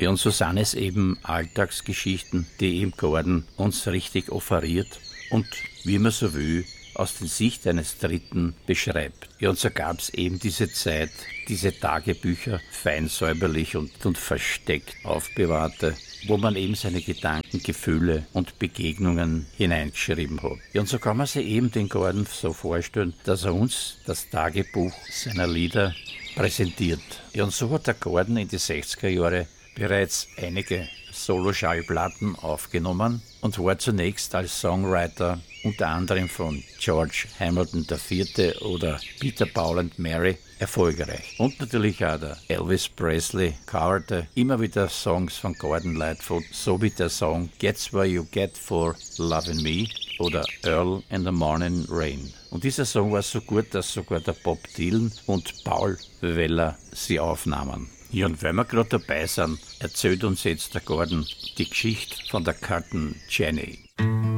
Ja, und so sind es eben Alltagsgeschichten, die eben Gordon uns richtig offeriert und, wie man so will, aus der Sicht eines Dritten beschreibt. Ja, und so gab es eben diese Zeit, diese Tagebücher, fein säuberlich und versteckt aufbewahrte, wo man eben seine Gedanken, Gefühle und Begegnungen hineingeschrieben hat. Ja, und so kann man sich eben den Gordon so vorstellen, dass er uns das Tagebuch seiner Lieder präsentiert. Ja, und so hat der Gordon in die 60er Jahre bereits einige Solo-Schallplatten aufgenommen und war zunächst als Songwriter unter anderem von George Hamilton IV. Oder Peter, Paul and Mary erfolgreich. Und natürlich auch der Elvis Presley coverte immer wieder Songs von Gordon Lightfoot, so wie der Song Gets Where You Get for Lovin' Me oder Earl in the Morning Rain. Und dieser Song war so gut, dass sogar der Bob Dylan und Paul Weller sie aufnahmen. Ja, und wenn wir gerade dabei sind, erzählt uns jetzt der Gordon die Geschichte von der Cotton Jenny.